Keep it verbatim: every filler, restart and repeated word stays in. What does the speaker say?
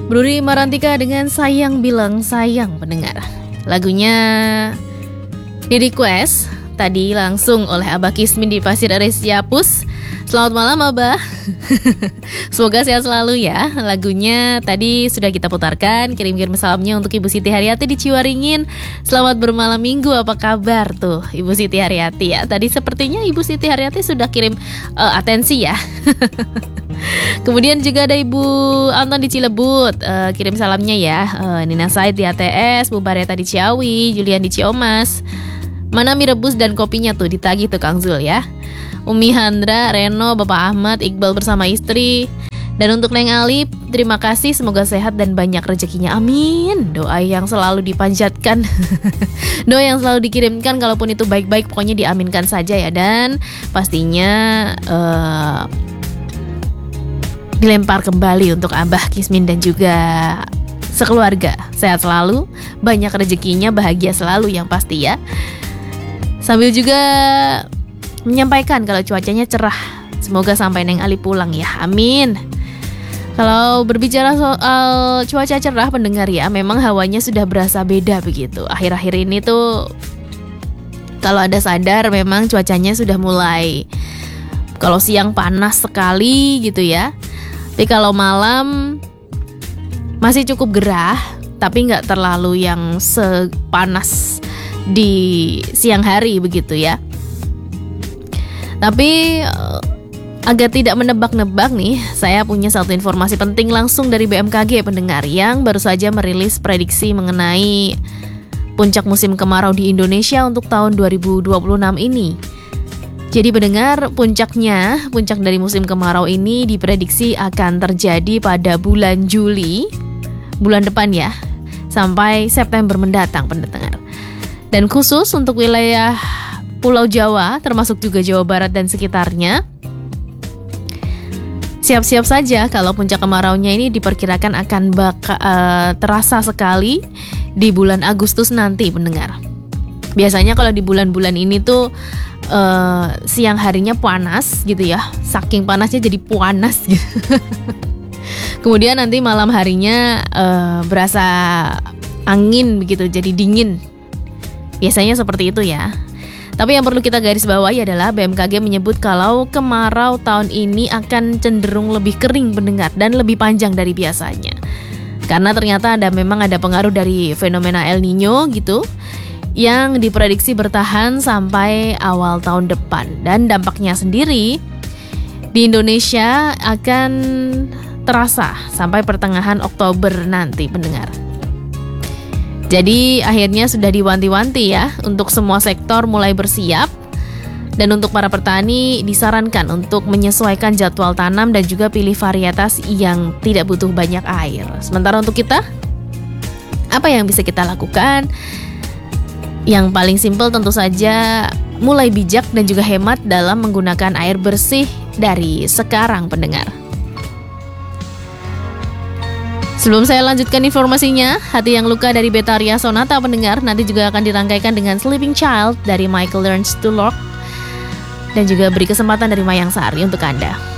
Bruri Marantika dengan Sayang Bilang Sayang pendengar. Lagunya di request tadi langsung oleh Abah Kismin di Pasir Aris Yapus. Selamat malam Abah. Semoga sehat selalu ya. Lagunya tadi sudah kita putarkan. Kirim-kirim salamnya untuk Ibu Siti Haryati di Ciwaringin. Selamat bermalam minggu, apa kabar tuh Ibu Siti Haryati ya. Tadi sepertinya Ibu Siti Haryati sudah kirim uh, atensi ya. Kemudian juga ada Ibu Anton di Cilebut, uh, kirim salamnya ya. uh, Nina Said di A T S, Bu Bareta di Ciawi, Julian di Ciomas. Mana mie rebus dan kopinya tuh ditagih tuh Kang Zul ya. Umi Handra, Reno, Bapak Ahmad, Iqbal bersama istri. Dan untuk Neng Alip, terima kasih, semoga sehat dan banyak rezekinya, amin. Doa yang selalu dipanjatkan. Doa yang selalu dikirimkan, kalaupun itu baik-baik, pokoknya diaminkan saja ya. Dan pastinya uh, dilempar kembali untuk Abah Kismin dan juga sekeluarga. Sehat selalu, banyak rezekinya, bahagia selalu yang pasti ya. Sambil juga menyampaikan kalau cuacanya cerah, semoga sampai Neng Ali pulang ya, amin. Kalau berbicara soal cuaca cerah pendengar ya, memang hawanya sudah berasa beda begitu. Akhir-akhir ini tuh kalau ada sadar memang cuacanya sudah mulai, kalau siang panas sekali gitu ya, tapi kalau malam masih cukup gerah, tapi nggak terlalu yang sepanas di siang hari begitu ya. Tapi uh, agak tidak menebak-nebak nih, saya punya satu informasi penting langsung dari B M K G pendengar yang baru saja merilis prediksi mengenai puncak musim kemarau di Indonesia untuk tahun dua ribu dua puluh enam ini. Jadi pendengar, puncaknya, puncak dari musim kemarau ini diprediksi akan terjadi pada bulan Juli, bulan depan ya, sampai September mendatang pendengar. Dan khusus untuk wilayah Pulau Jawa, termasuk juga Jawa Barat dan sekitarnya, siap-siap saja kalau puncak kemaraunya ini diperkirakan akan baka, uh, terasa sekali di bulan Agustus nanti pendengar. Biasanya kalau di bulan-bulan ini tuh uh, siang harinya panas gitu ya, saking panasnya jadi panas gitu. Kemudian nanti malam harinya uh, berasa angin begitu, jadi dingin. Biasanya seperti itu ya. Tapi yang perlu kita garis bawahi adalah B M K G menyebut kalau kemarau tahun ini akan cenderung lebih kering pendengar dan lebih panjang dari biasanya. Karena ternyata ada memang ada pengaruh dari fenomena El Nino gitu yang diprediksi bertahan sampai awal tahun depan. Dan dampaknya sendiri di Indonesia akan terasa sampai pertengahan Oktober nanti pendengar. Jadi akhirnya sudah diwanti-wanti ya untuk semua sektor mulai bersiap. Dan untuk para petani disarankan untuk menyesuaikan jadwal tanam dan juga pilih varietas yang tidak butuh banyak air. Sementara untuk kita, apa yang bisa kita lakukan? Yang paling simpel tentu saja mulai bijak dan juga hemat dalam menggunakan air bersih dari sekarang pendengar. Sebelum saya lanjutkan informasinya, Hati Yang Luka dari Betaria Sonata pendengar nanti juga akan dirangkaikan dengan Sleeping Child dari Michael Learns to Love dan juga beri kesempatan dari Mayang Sari untuk Anda.